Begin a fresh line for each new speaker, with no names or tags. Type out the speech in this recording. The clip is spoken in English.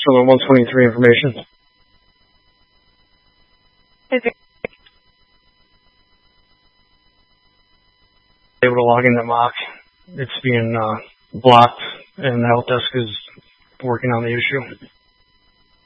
for the 123 information. Able to log into Mock. It's being blocked, and the help desk is working on the issue.